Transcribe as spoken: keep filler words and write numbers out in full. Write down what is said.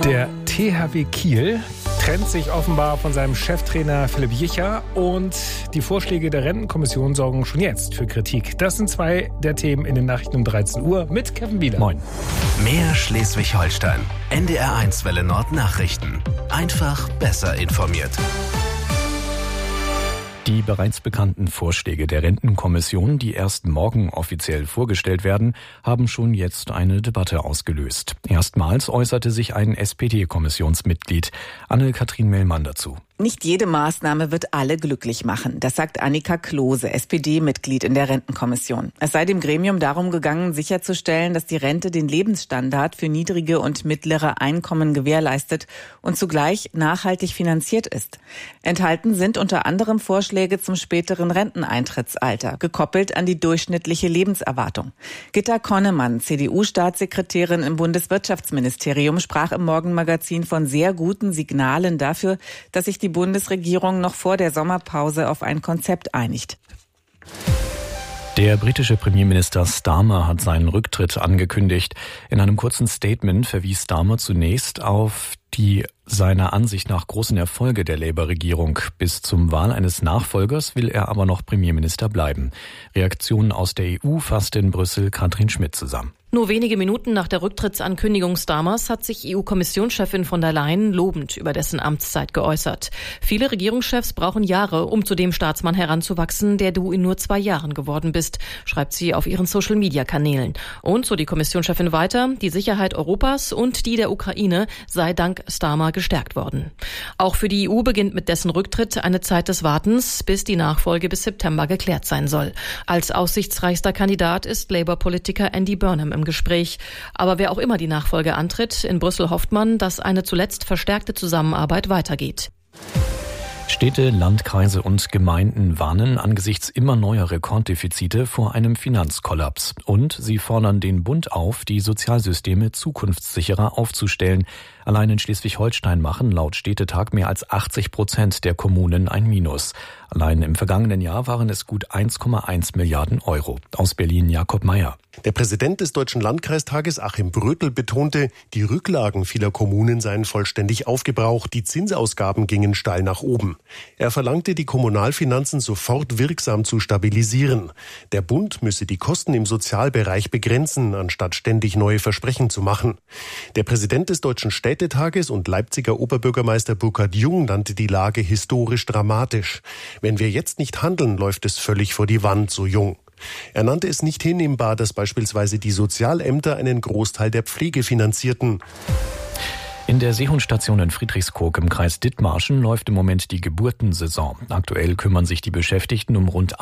Der T H W Kiel trennt sich offenbar von seinem Cheftrainer Philipp Jicha und die Vorschläge der Rentenkommission sorgen schon jetzt für Kritik. Das sind zwei der Themen in den Nachrichten um dreizehn Uhr mit Kevin Bieler. Moin. Mehr Schleswig-Holstein. N D R eins Welle Nord Nachrichten. Einfach besser informiert. Die bereits bekannten Vorschläge der Rentenkommission, die erst morgen offiziell vorgestellt werden, haben schon jetzt eine Debatte ausgelöst. Erstmals äußerte sich ein S P D-Kommissionsmitglied, Anne-Kathrin Mellmann, dazu. Nicht jede Maßnahme wird alle glücklich machen. Das sagt Annika Klose, S P D-Mitglied in der Rentenkommission. Es sei dem Gremium darum gegangen, sicherzustellen, dass die Rente den Lebensstandard für niedrige und mittlere Einkommen gewährleistet und zugleich nachhaltig finanziert ist. Enthalten sind unter anderem Vorschläge zum späteren Renteneintrittsalter, gekoppelt an die durchschnittliche Lebenserwartung. Gitta Konnemann, C D U-Staatssekretärin im Bundeswirtschaftsministerium, sprach im Morgenmagazin von sehr guten Signalen dafür, dass sich die Bundesregierung noch vor der Sommerpause auf ein Konzept einigt. Der britische Premierminister Starmer hat seinen Rücktritt angekündigt. In einem kurzen Statement verwies Starmer zunächst auf die seiner Ansicht nach großen Erfolge der Labour-Regierung. Bis zum Wahl eines Nachfolgers will er aber noch Premierminister bleiben. Reaktionen aus der E U fasste in Brüssel Katrin Schmidt zusammen. Nur wenige Minuten nach der Rücktrittsankündigung Starmers hat sich E U-Kommissionschefin von der Leyen lobend über dessen Amtszeit geäußert. Viele Regierungschefs brauchen Jahre, um zu dem Staatsmann heranzuwachsen, der du in nur zwei Jahren geworden bist, schreibt sie auf ihren Social-Media-Kanälen. Und, so die Kommissionschefin weiter, die Sicherheit Europas und die der Ukraine sei dank Starmer gestärkt worden. Auch für die E U beginnt mit dessen Rücktritt eine Zeit des Wartens, bis die Nachfolge bis September geklärt sein soll. Als aussichtsreichster Kandidat ist Labour-Politiker Andy Burnham im Gespräch. Aber wer auch immer die Nachfolge antritt, in Brüssel hofft man, dass eine zuletzt verstärkte Zusammenarbeit weitergeht. Städte, Landkreise und Gemeinden warnen angesichts immer neuer Rekorddefizite vor einem Finanzkollaps. Und sie fordern den Bund auf, die Sozialsysteme zukunftssicherer aufzustellen. Allein in Schleswig-Holstein machen laut Städtetag mehr als achtzig Prozent der Kommunen ein Minus. Allein im vergangenen Jahr waren es gut eins Komma eins Milliarden Euro. Aus Berlin Jakob Meyer. Der Präsident des Deutschen Landkreistages Achim Brötel betonte, die Rücklagen vieler Kommunen seien vollständig aufgebraucht, die Zinsausgaben gingen steil nach oben. Er verlangte, die Kommunalfinanzen sofort wirksam zu stabilisieren. Der Bund müsse die Kosten im Sozialbereich begrenzen, anstatt ständig neue Versprechen zu machen. Der Präsident des Deutschen Städtetages und Leipziger Oberbürgermeister Burkhard Jung nannte die Lage historisch dramatisch. Wenn wir jetzt nicht handeln, läuft es völlig vor die Wand, so Jung. Er nannte es nicht hinnehmbar, dass beispielsweise die Sozialämter einen Großteil der Pflege finanzierten. In der Seehundstation in Friedrichskoog im Kreis Dithmarschen läuft im Moment die Geburtensaison. Aktuell kümmern sich die Beschäftigten um rund